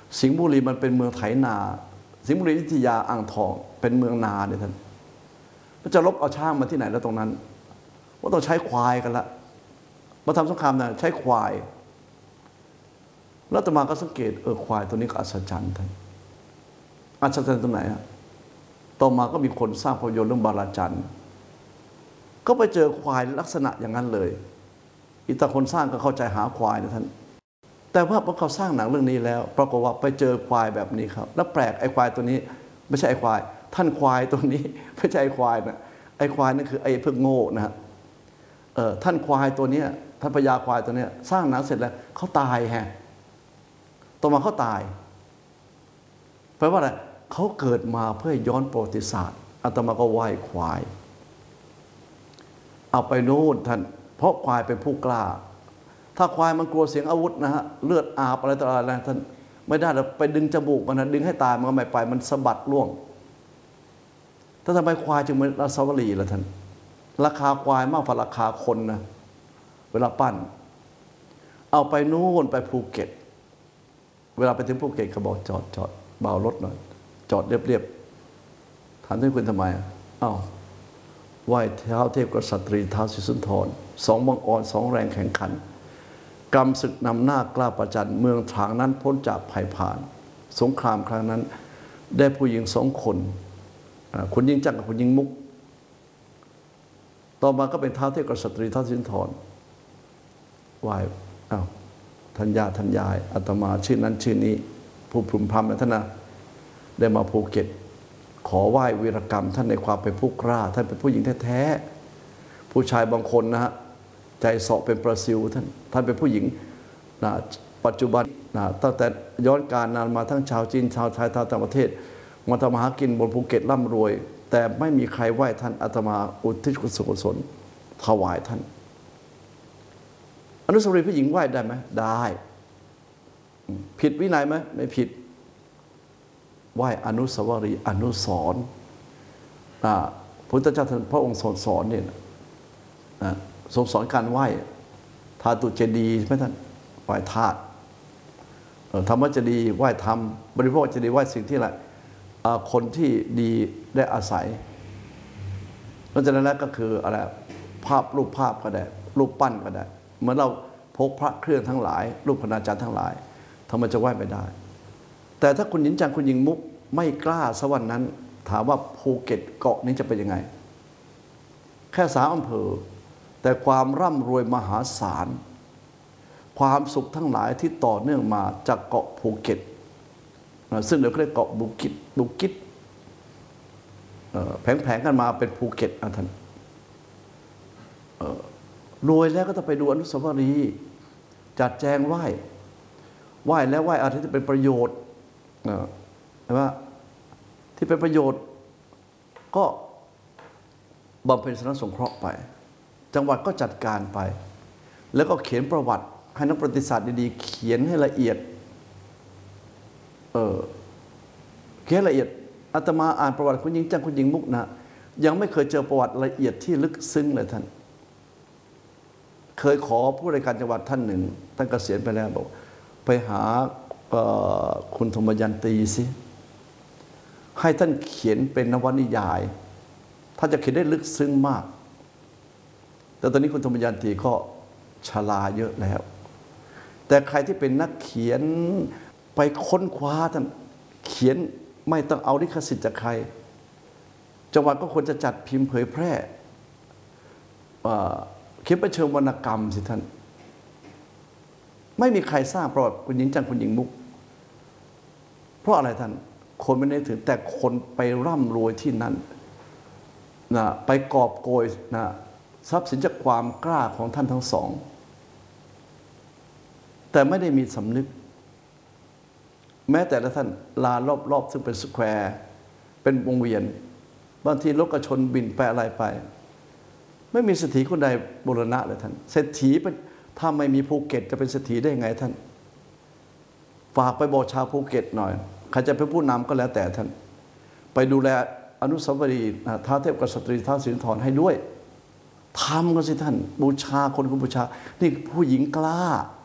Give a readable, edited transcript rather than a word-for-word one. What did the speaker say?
สิงห์บุรีมันเป็นเมืองไถนาสิงห์บุรีอยุธยาอ่างทองเป็นเมืองนาเนี่ยท่านแล้วจะลบเอาช้างมาที่ไหนแล้วตรงนั้นว่าต้องใช้ควายกันละมาทำสงครามนะใช้ควายแล้วอาตมาก็สังเกตควายตัวนี้ก็อัศจรรย์ท่านอัศจรรย์ตรงไหนอะต่อมาก็มีคนสร้างภาพยนตร์เรื่องบาราจันทร์ก็ไปเจอควายลักษณะอย่างนั้นเลยอีตาคนสร้างก็เข้าใจหาควายนะท่านแต่ว่าพอเขาสร้างหนังเรื่องนี้แล้วปรากฏว่าไปเจอควายแบบนี้ครับแล้วแปลกไอ้ควายตัวนี้ไม่ใช่ไอ้ควายท่านควายตัวนี้ไม่ใช่ไอ้ควายนะไอ้ควายนั่นคือไอ้เพิ่งโง่นะฮะท่านควายตัวนี้ท่านพญาควายตัวนี้สร้างหนังเสร็จแล้วเขาตายฮะต่อมาเขาตายแปลว่าอะไรเขาเกิดมาเพื่อย้อนประวัติศาสตร์อาตมาก็ไหว้ควายเอาไปโน่นท่านเพราะควายเป็นผู้กล้าถ้าควายมันกลัวเสียงอาวุธนะฮะเลือดอาบอะไรต่ออะไรท่านไม่ได้เราไปดึงจมูกมันนะดึงให้ตายมันก็ไม่ไปมันสะบัดล่วงถ้าทำไมควายจึงเป็นราชวลีล่ะท่านราคาควายมากกว่าราคาคนนะเวลาปั้นเอาไปนู่นไปภูเก็ตเวลาไปถึงภูเก็ตเขาบอกจอดเบารถหน่อยจอดเรียบถามท่านคุณทำไมอ้าวไหว้เท้าเทพกษัตริย์ท้าวศรีสุนทรสองบังอ่อนสองแรงแข่งขันกำศึกนำหน้ากล้าประจันเมืองฉางนั้นพ้นจากภัยผ่านสงครามครั้งนั้นได้ผู้หญิงสองคนคุณยิ่งจักรกับคุณยิ่งมุกต่อมาก็เป็นท้าวเทพกษัตริย์ท้าวศรีสุนทรไหว้อ้าวท่านย่าท่านยายอาตมาชื่อนั้นชื่อนี้ผู้พรุมพรำนะท่านนะได้มาภูเก็ตขอไหว้วีรกรรมท่านในความเป็นผู้กล้าท่านเป็นผู้หญิงแท้ๆผู้ชายบางคนนะฮะใจเสาะเป็นประซิวท่านเป็นผู้หญิงนะปัจจุบันนะตั้งแต่ย้อนการนานมาทั้งชาวจีนชาวไทยชาวต่างประเทศมาทำมาหากินบนภูเก็ตร่ำรวยแต่ไม่มีใครไหว้ท่านอาตมาอุทิศกุศลถวายท่านอนุสาวรีย์ผู้หญิงไหว้ได้ไหมได้ผิดวินัยไหมไม่ผิดไหว้อนุสาวรีย์อนุสรณ์พระพุทธเจ้าท่านพระองค์สอนเนี่ยทรงสอนการไหว้ธาตุเจดีย์ใช่ไหมท่านไหว้ธาตุธรรมเจดีย์ไหว้ธรรมบริโภคเจดีย์ไหว้สิ่งที่อะไรคนที่ดีได้อาศัยนอกจากนั้นแล้วก็คืออะไรรูปภาพก็ได้รูปปั้นก็ได้เหมือนเราพกพระเครื่องทั้งหลายรูปคณาจารย์ทั้งหลายทำไมจะไหว้ไม่ได้แต่ถ้าคุณหญิงจังคุณหญิงมุกไม่กล้าสวรรค์นั้นถามว่าภูเก็ตเกาะนี้จะเป็นยังไงแค่3 อำเภอแต่ความร่ำรวยมหาศาลความสุขทั้งหลายที่ต่อเนื่องมาจากเกาะภูเก็ตซึ่งเราเรียกเกาะบุกิตแผงๆกันมาเป็นภูเก็ตท่านรวยแล้วก็ต้องไปดูอนุสาวรีย์จัดแจงไหว้แล้วไหว้อะไรที่เป็นประโยชน์ใช่ไหมที่เป็นประโยชน์ก็บำเพ็ญสนสงเคราะห์ไปจังหวัดก็จัดการไปแล้วก็เขียนประวัติให้นักประวัติศาสตร์ดีๆเขียนให้ละเอียดเขียนละเอียดอาตมาอ่านประวัติคุณหญิงจังคุณหญิงมุกนะยังไม่เคยเจอประวัติละเอียดที่ลึกซึ้งเลยท่านเคยขอผู้ราชการจังหวัดท่านหนึ่งท่านเกษียณไปแล้วบอกไปหาคุณธมยันตีสิให้ท่านเขียนเป็นนวนิยายท่านจะเขียนได้ลึกซึ้งมากแต่ตอนนี้คุณธมยันตีก็ชราเยอะแล้วแต่ใครที่เป็นนักเขียนไปค้นคว้าท่านเขียนไม่ต้องเอาลิขสิทธิ์จากใครจังหวัดก็ควรจะจัดพิมพ์เผยแพร่เขียนเป็นเชิงวรรณกรรมสิท่านไม่มีใครสร้างประวัติคุณหญิงจังคุณหญิงมุกเพราะอะไรท่านคนไม่ได้ถึงแต่คนไปร่ำรวยที่นั่นนะไปกอบโกยนะทรัพย์สินจากความกล้าของท่านทั้งสองแต่ไม่ได้มีสำนึกแม้แต่ละท่านลารอบๆซึ่งเป็นสแควร์เป็นวงเวียนบางทีรถกระชนบินไปอะไรไปไม่มีเศรษฐีคนใดบูรณะเลยท่านเศรษฐีถ้าไม่มีภูเก็ตจะเป็นเศรษฐีได้ยังไงท่านฝากไปบอกชาวภูเก็ตหน่อยใครจะเป็นผู้นำก็แล้วแต่ท่านไปดูแลอนุสาวรีย์ท้าวเทพกษัตริย์ท้าวศรีสุนทรให้ด้วยทำกันสิท่านบูชาคนบูชานี่ผู้หญิงกล้า